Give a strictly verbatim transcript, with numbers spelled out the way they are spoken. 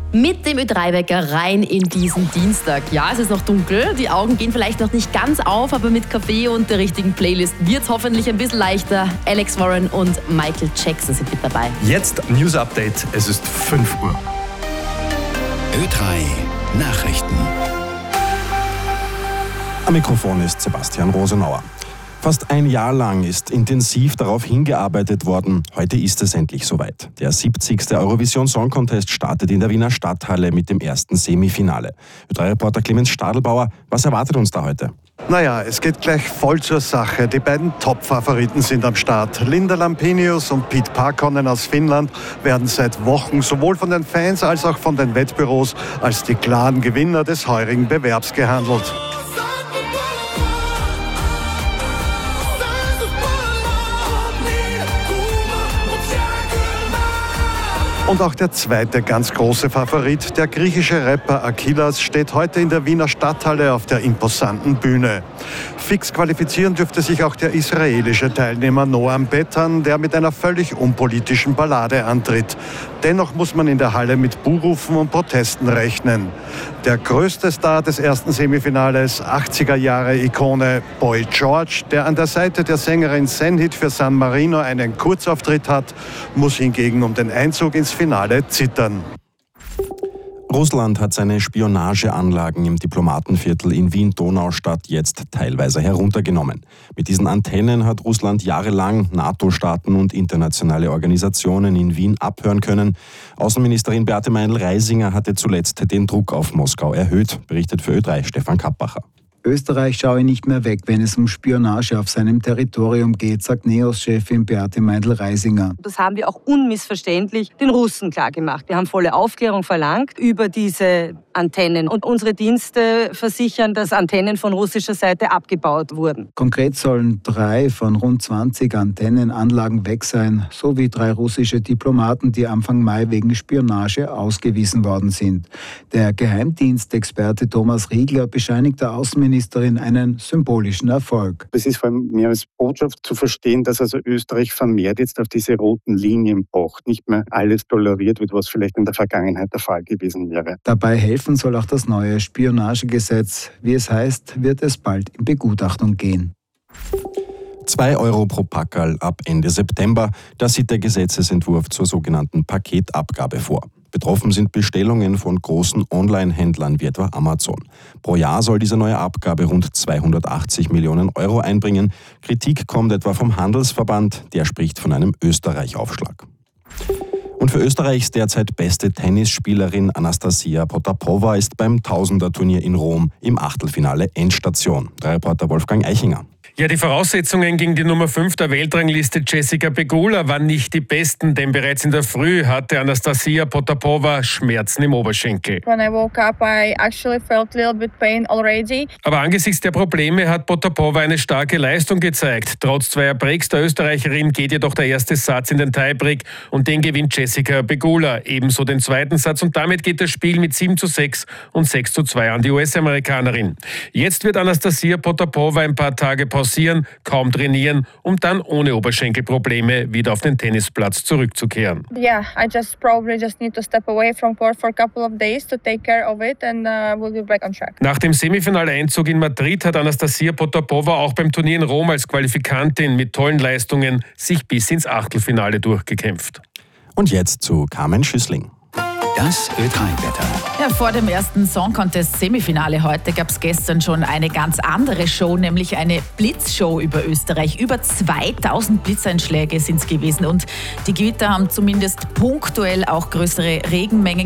Mit dem Ö drei Wecker rein in diesen Dienstag. Ja, es ist noch dunkel, die Augen gehen vielleicht noch nicht ganz auf, aber mit Kaffee und der richtigen Playlist wird es hoffentlich ein bisschen leichter. Alex Warren und Michael Jackson sind mit dabei. Jetzt News Update, es ist fünf Uhr. Ö drei Nachrichten. Am Mikrofon ist Sebastian Rosenauer. Fast ein Jahr lang ist intensiv darauf hingearbeitet worden. Heute ist es endlich soweit. Der siebzigste Eurovision Song Contest startet in der Wiener Stadthalle mit dem ersten Semifinale. Ö drei Reporter Clemens Stadelbauer, was erwartet uns da heute? Naja, es geht gleich voll zur Sache. Die beiden Top-Favoriten sind am Start. Linda Lampenius und Pete Parkkonen aus Finnland werden seit Wochen sowohl von den Fans als auch von den Wettbüros als die klaren Gewinner des heurigen Bewerbs gehandelt. Und auch der zweite ganz große Favorit, der griechische Rapper Akilas, steht heute in der Wiener Stadthalle auf der imposanten Bühne. Fix qualifizieren dürfte sich auch der israelische Teilnehmer Noam Betan, der mit einer völlig unpolitischen Ballade antritt. Dennoch muss man in der Halle mit Buhrufen und Protesten rechnen. Der größte Star des ersten Semifinales, achtziger-Jahre-Ikone Boy George, der an der Seite der Sängerin Senhit für San Marino einen Kurzauftritt hat, muss hingegen um den Einzug ins Finale zittern. Russland hat seine Spionageanlagen im Diplomatenviertel in Wien-Donaustadt jetzt teilweise heruntergenommen. Mit diesen Antennen hat Russland jahrelang NATO-Staaten und internationale Organisationen in Wien abhören können. Außenministerin Beate Meindl-Reisinger hatte zuletzt den Druck auf Moskau erhöht, berichtet für Ö drei Stefan Kappacher. Österreich schaue nicht mehr weg, wenn es um Spionage auf seinem Territorium geht, sagt NEOS-Chefin Beate Meindl-Reisinger. Das haben wir auch unmissverständlich den Russen klargemacht. Wir haben volle Aufklärung verlangt über diese Antennen. Und unsere Dienste versichern, dass Antennen von russischer Seite abgebaut wurden. Konkret sollen drei von rund zwanzig Antennenanlagen weg sein, sowie drei russische Diplomaten, die Anfang Mai wegen Spionage ausgewiesen worden sind. Der Geheimdienstexperte Thomas Riegler bescheinigt der Außenministerin einen symbolischen Erfolg. Es ist vor allem mehr als Botschaft zu verstehen, dass also Österreich vermehrt jetzt auf diese roten Linien pocht, nicht mehr alles toleriert wird, was vielleicht in der Vergangenheit der Fall gewesen wäre. Dabei helfen soll auch das neue Spionagegesetz. Wie es heißt, wird es bald in Begutachtung gehen. Zwei Euro pro Packerl ab Ende September. Das sieht der Gesetzesentwurf zur sogenannten Paketabgabe vor. Betroffen sind Bestellungen von großen Online-Händlern wie etwa Amazon. Pro Jahr soll diese neue Abgabe rund zweihundertachtzig Millionen Euro einbringen. Kritik kommt etwa vom Handelsverband, der spricht von einem Österreich-Aufschlag. Und für Österreichs derzeit beste Tennisspielerin Anastasia Potapova ist beim Tausender-Turnier in Rom im Achtelfinale Endstation. Der Reporter Wolfgang Eichinger. Ja, die Voraussetzungen gegen die Nummer fünf der Weltrangliste Jessica Pegula waren nicht die besten, denn bereits in der Früh hatte Anastasia Potapova Schmerzen im Oberschenkel. When I woke up, I actually felt a little bit pain already. Aber angesichts der Probleme hat Potapova eine starke Leistung gezeigt. Trotz zweier Breaks der Österreicherin geht jedoch der erste Satz in den Tiebreak und den gewinnt Jessica Pegula. Ebenso den zweiten Satz und damit geht das Spiel mit sieben zu sechs und sechs zu zwei an die U S-Amerikanerin. Jetzt wird Anastasia Potapova ein paar Tage pausieren, kaum trainieren, um dann ohne Oberschenkelprobleme wieder auf den Tennisplatz zurückzukehren. Yeah, I just probably just need to step away from court for a couple of days to take care of it and uh, we'll be back on track. Nach dem Semifinaleinzug in Madrid hat Anastasia Potapova auch beim Turnier in Rom als Qualifikantin mit tollen Leistungen sich bis ins Achtelfinale durchgekämpft. Und jetzt zu Carmen Schüssling. Das Ö drei Wetter. Ja, vor dem ersten Song Contest Semifinale heute gab es gestern schon eine ganz andere Show, nämlich eine Blitzshow über Österreich. Über zweitausend Blitzeinschläge sind es gewesen und die Gewitter haben zumindest punktuell auch größere Regenmengen